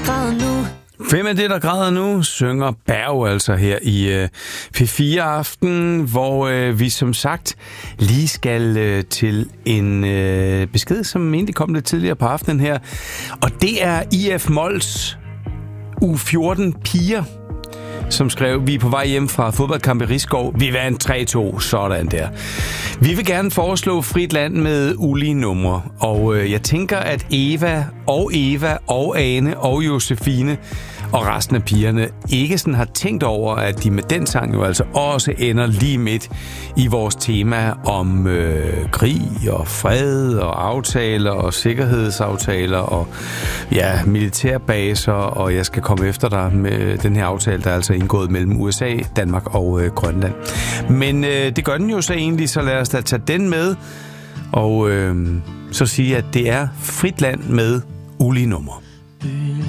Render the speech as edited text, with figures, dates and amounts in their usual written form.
græder nu. Hvem er det, der græder nu? Synger Berg altså her i P4 Aften, hvor vi som sagt lige skal til en besked, som egentlig kom lidt tidligere på aftenen her. Og det er IF Mols U14 piger, som skrev, vi er på vej hjem fra fodboldkamp i Risskov. Vi vandt 3-2, sådan der. Vi vil gerne foreslå frit land med ulige numre. Og jeg tænker, at Eva og Ane og Josefine og resten af pigerne ikke sådan har tænkt over, at de med den sang jo altså også ender lige midt i vores tema om krig og fred og aftaler og sikkerhedsaftaler og ja, militærbaser, og jeg skal komme efter dig med den her aftale, der er altså indgået mellem USA, Danmark og Grønland. Men det gør den jo så egentlig, så lad os da tage den med og så sige, at det er frit land med ulige numre.